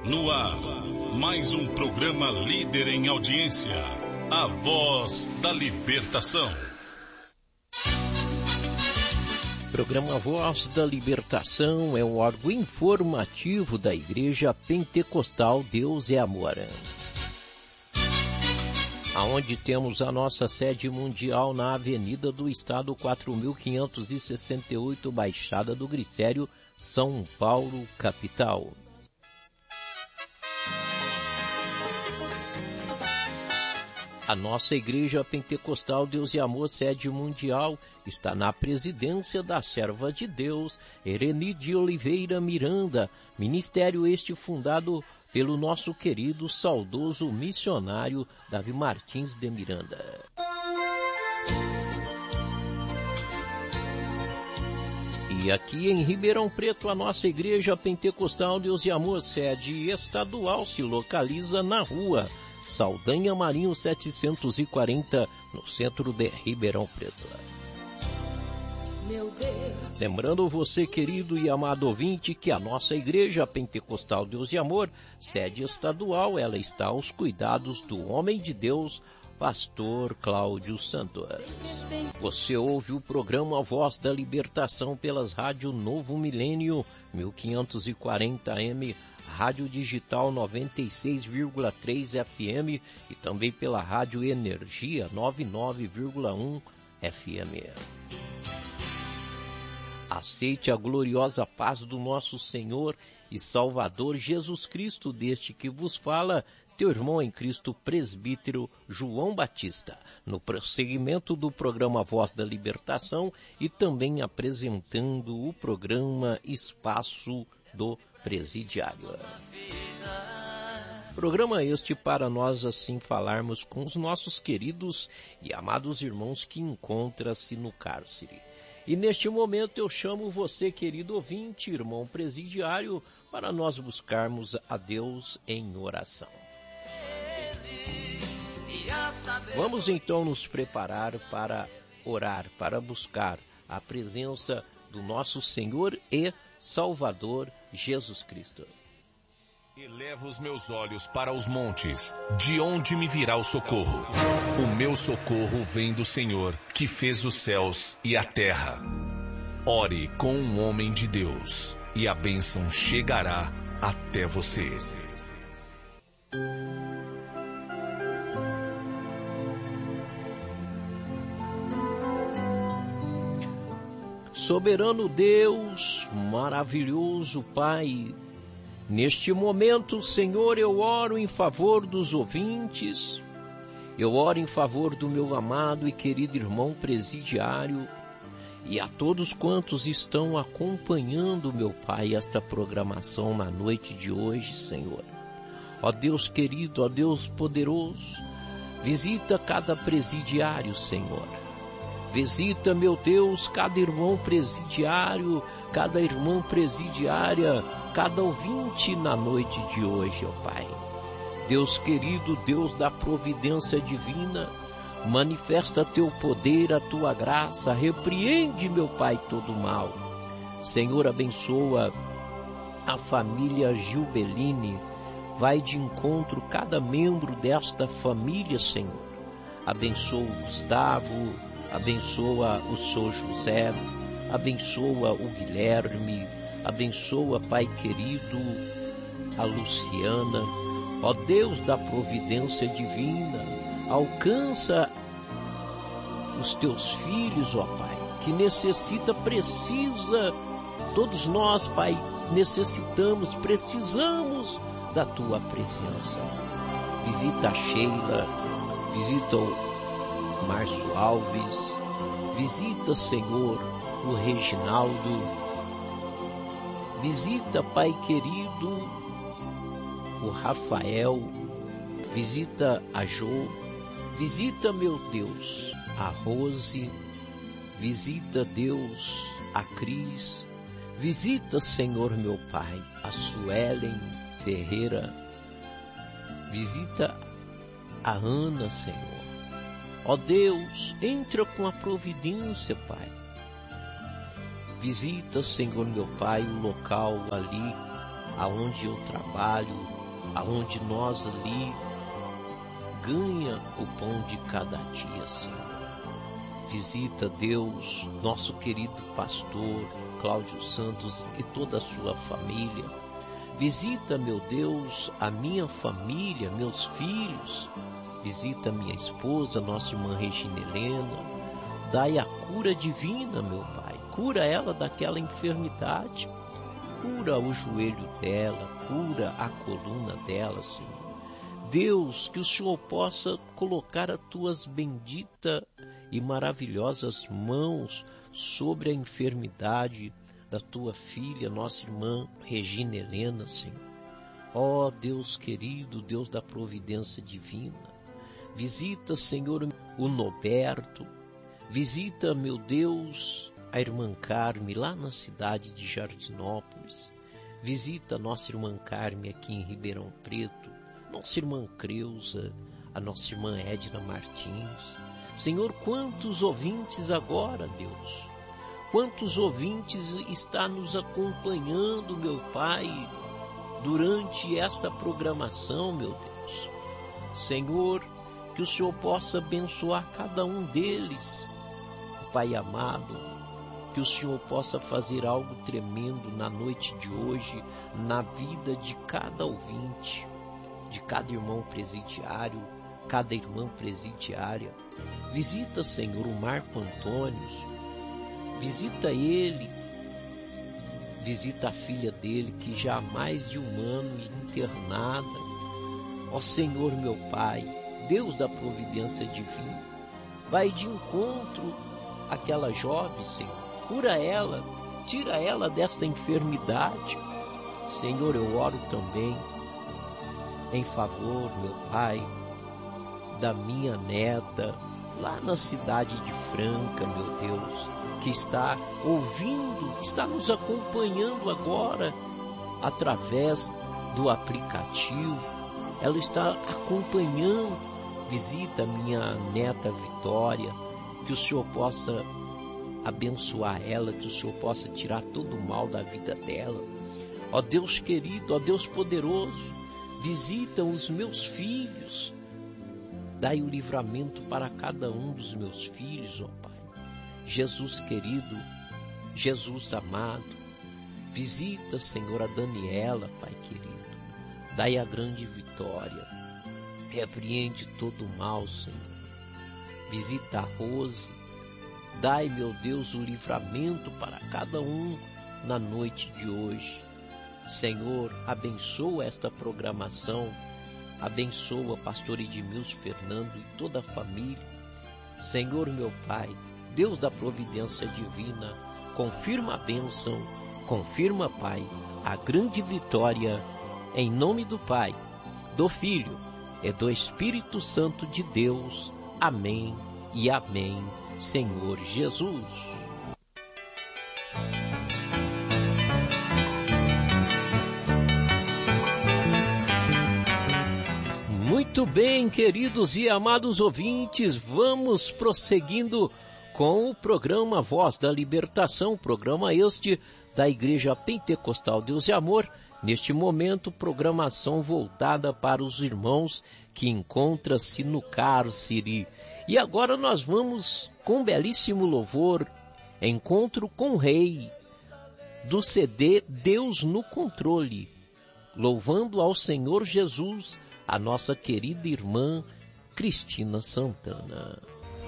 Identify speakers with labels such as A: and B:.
A: No ar, mais um programa líder em audiência, A Voz da Libertação.
B: Programa Voz da Libertação é um órgão informativo da Igreja Pentecostal Deus é Amor, aonde temos a nossa sede mundial na Avenida do Estado 4568, Baixada do Glicério, São Paulo, capital. A nossa Igreja Pentecostal Deus e Amor, sede mundial, está na presidência da serva de Deus, Ereni de Oliveira Miranda, ministério este fundado pelo nosso querido, saudoso missionário Davi Martins de Miranda. E aqui em Ribeirão Preto, a nossa Igreja Pentecostal Deus e Amor, sede estadual, se localiza na rua Saldanha Marinho 740, no centro de Ribeirão Preto. Lembrando você, querido e amado ouvinte, que a nossa Igreja Pentecostal Deus e Amor, sede estadual, ela está aos cuidados do homem de Deus, Pastor Cláudio Santos. Você ouve o programa Voz da Libertação pelas rádios Novo Milênio 1540M, Rádio Digital 96,3 FM e também pela Rádio Energia 99,1 FM. Aceite a gloriosa paz do nosso Senhor e Salvador Jesus Cristo, deste que vos fala, teu irmão em Cristo, presbítero João Batista, no prosseguimento do programa Voz da Libertação e também apresentando o programa Espaço do Presidiário. Programa este para nós assim falarmos com os nossos queridos e amados irmãos que encontram-se no cárcere. E neste momento eu chamo você, querido ouvinte, irmão presidiário, para nós buscarmos a Deus em oração. Vamos então nos preparar para orar, para buscar a presença do nosso Senhor e Salvador Jesus Cristo.
C: Elevo os meus olhos para os montes, de onde me virá o socorro? O meu socorro vem do Senhor, que fez os céus e a terra. Ore com um homem de Deus, e a bênção chegará até você.
B: Soberano Deus, maravilhoso Pai, neste momento, Senhor, eu oro em favor dos ouvintes, eu oro em favor do meu amado e querido irmão presidiário e a todos quantos estão acompanhando, meu Pai, esta programação na noite de hoje, Senhor. Ó Deus querido, ó Deus poderoso, visita cada presidiário, Senhor. Visita, meu Deus, cada irmão presidiário, cada irmã presidiária, cada ouvinte na noite de hoje, ó Pai. Deus querido, Deus da providência divina, manifesta teu poder, a tua graça, repreende, meu Pai, todo mal. Senhor, abençoa a família Gilbeline, vai de encontro cada membro desta família, Senhor. Abençoa o Gustavo, abençoa o Sr. José, abençoa o Guilherme, abençoa, Pai querido, a Luciana. Ó Deus da providência divina, alcança os teus filhos, ó Pai, que precisa, todos nós, Pai, precisamos da tua presença. Visita a Sheila, visita o Márcio Alves, visita, Senhor, o Reginaldo, visita, Pai querido, o Rafael, visita a Jo, visita, meu Deus, a Rose, visita, Deus, a Cris, visita, Senhor, meu Pai, a Suelen Ferreira, visita a Ana, Senhor. Ó Deus, entra com a providência, Pai. Visita, Senhor meu Pai, o local ali aonde eu trabalho, aonde nós ali ganha o pão de cada dia, Senhor. Visita, Deus, nosso querido pastor Cláudio Santos e toda a sua família. Visita, meu Deus, a minha família, meus filhos. Visita minha esposa, nossa irmã Regina Helena. Dai a cura divina, meu Pai. Cura ela daquela enfermidade. Cura o joelho dela, cura a coluna dela, Senhor. Deus, que o Senhor possa colocar as tuas benditas e maravilhosas mãos sobre a enfermidade da tua filha, nossa irmã Regina Helena, Senhor. Ó Deus querido, Deus da providência divina, visita, Senhor, o Noberto, visita, meu Deus, a irmã Carme lá na cidade de Jardinópolis, visita a nossa irmã Carme aqui em Ribeirão Preto, nossa irmã Creuza, a nossa irmã Edna Martins. Senhor, quantos ouvintes agora, Deus, quantos ouvintes está nos acompanhando, meu Pai, durante esta programação, meu Deus. Senhor, que o Senhor possa abençoar cada um deles, Pai amado, que o Senhor possa fazer algo tremendo na noite de hoje, na vida de cada ouvinte, de cada irmão presidiário, cada irmã presidiária. Visita, Senhor, o Marco Antônio, visita ele, visita a filha dele, que já há mais de 1 ano internada. Ó Senhor, meu Pai, Deus da providência divina, vai de encontro àquela jovem, Senhor, cura ela, tira ela desta enfermidade. Senhor, eu oro também em favor, meu Pai, da minha neta, lá na cidade de Franca, meu Deus, que está ouvindo, está nos acompanhando agora, através do aplicativo, ela está acompanhando. Visita a minha neta Vitória, que o Senhor possa abençoar ela, que o Senhor possa tirar todo o mal da vida dela. Ó Deus querido, ó Deus poderoso, visita os meus filhos, dai o livramento para cada um dos meus filhos, ó Pai. Jesus querido, Jesus amado, visita, Senhor, a Daniela, Pai querido, dai a grande vitória, repreende todo o mal, Senhor. Visita a Rose, dai, meu Deus, o livramento para cada um na noite de hoje. Senhor, abençoa esta programação, abençoa pastor Edmilson Fernando e toda a família. Senhor, meu Pai, Deus da providência divina, confirma a bênção, confirma, Pai, a grande vitória, em nome do Pai, do Filho e do Espírito Santo de Deus. Amém e amém, Senhor Jesus. Muito bem, queridos e amados ouvintes, vamos prosseguindo com o programa Voz da Libertação, programa este da Igreja Pentecostal Deus e Amor. Neste momento, programação voltada para os irmãos que encontram-se no cárcere. E agora nós vamos com um belíssimo louvor, Encontro com o Rei, do CD Deus no Controle, louvando ao Senhor Jesus, a nossa querida irmã Cristina Santana.